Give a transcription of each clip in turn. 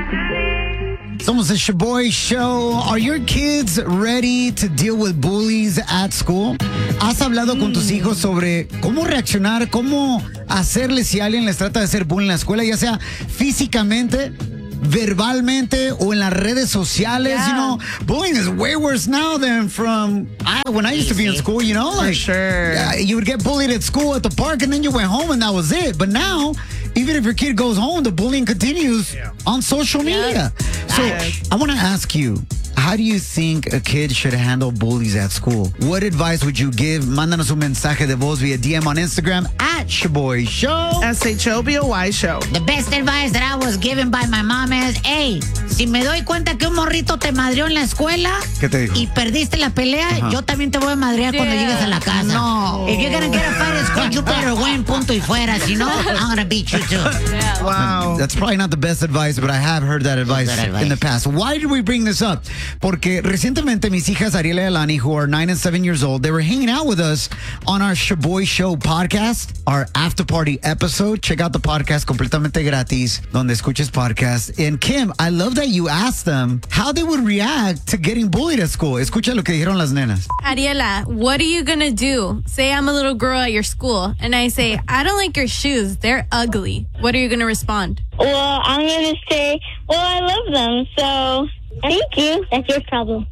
Somos the Shaboy Show. Are your kids ready to deal with bullies at school? ¿Has hablado con tus hijos sobre cómo reaccionar, cómo hacerle si alguien les trata de hacer bullying en la escuela, ya sea físicamente, verbalmente o en las redes sociales? Yeah. You know, bullying is way worse now than from when I used to be in school, you know? Like, sure. You would get bullied at school, at the park, and then you went home and that was it. But now, even if your kid goes home, the bullying continues on social media. So I want to ask you, how do you think a kid should handle bullies at school? What advice would you give? Mándanos un mensaje de voz via DM on Instagram at Shaboy Show. SHOBOY Show. The best advice that I was given by my mom is, hey, si me doy cuenta que un morrito te madreó en la escuela ¿Qué te dijo? y perdiste la pelea, yo también te voy a madrear cuando llegues a la casa. No. If you're gonna get a fight at school, you better win, punto y fuera. Si no, I'm gonna beat you too. Wow. That's probably not the best advice, but I have heard that advice in the past. Why did we bring this up? Porque recientemente mis hijas Ariela y Alani, who are 9 and 7 years old, they were hanging out with us on our Shaboy Show podcast, our after party episode. Check out the podcast completamente gratis, donde escuches podcast. And Kim, I love that you asked them how they would react to getting bullied at school. Escucha lo que dijeron las nenas. Ariela, what are you gonna do? Say I'm a little girl at your school, and I say, I don't like your shoes. They're ugly. What are you gonna respond? Well, I'm going to say, well, I love them, so thank you. That's your problem.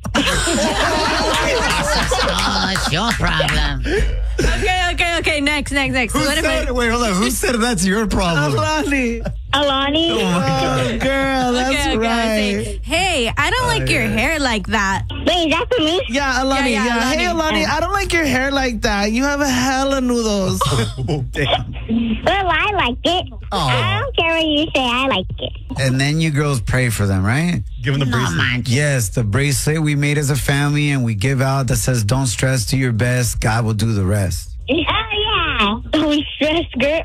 Oh, it's your problem. Okay. Next. Who said that's your problem? Alani. Alani? Oh, girl, that's I right. say, hey, I don't like your hair like that. Wait, is that for me? Yeah, Alani. Yeah, Yeah, hey, Alani, I don't like your hair like that. You have a hella noodles. Oh, damn. Well, I like it. Oh. I don't care what you say. I like it. And then you girls pray for them, right? Give them the bracelet. man. Yes, the bracelet we made as a family and we give out that says, don't stress, do your best. God will do the rest. Oh, yeah. Don't stress, girl.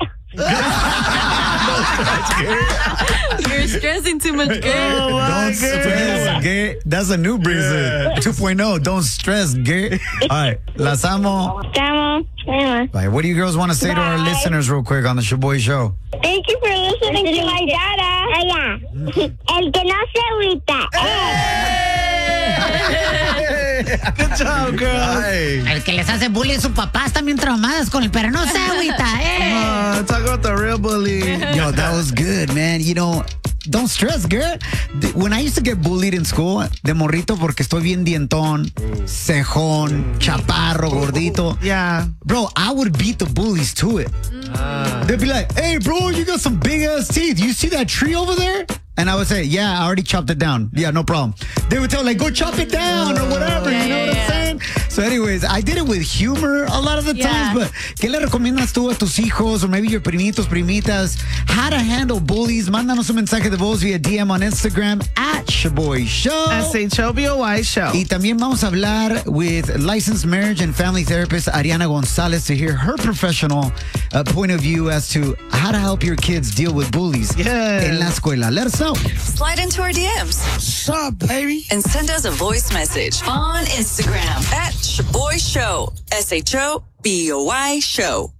You're stressing too much, girl. Don't stress, gay. That's a new bracelet. 2.0. Don't stress, gay. All right. Las amo. Come on. Bye. What do you girls want to say to our Bye. listeners real quick on the Shaboy Show? Thank you for listening to my dada. Oh, yeah. El que no se agüita. Good job, girl. El que les hace bullying su papá están bien traumadas con el pero no se agüita, Talk about the real bully. Yo, that was good, man. You know, don't stress, girl. When I used to get bullied in school, de morrito porque estoy bien dientón, cejón, chaparro, gordito. Yeah. Bro, I would beat the bullies to it. They'd be like, hey, bro, you got some big ass teeth. You see that tree over there? And I would say, yeah, I already chopped it down. Yeah, no problem. They would tell like, go chop it down or whatever. You know what I'm saying? So anyways, I did it with humor a lot of the times, but ¿qué le recomiendas tú a tus hijos or maybe your primitos, primitas? How to handle bullies? Mándanos un mensaje de voz via DM on Instagram at Shaboy Show. SHOBOY Show. Y también vamos a hablar with licensed marriage and family therapist Ariana Gonzalez to hear her professional point of view as to how to help your kids deal with bullies en la escuela. Let us know. Slide into our DMs. What's up, baby? And send us a voice message on Instagram at Shaboy Show. SHOBOY Show.